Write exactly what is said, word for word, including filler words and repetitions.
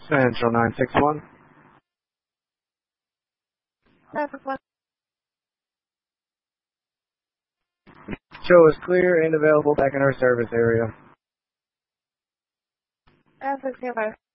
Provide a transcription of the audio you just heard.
Central nine six one. Show is clear and available back in our service area. That's okay, bye.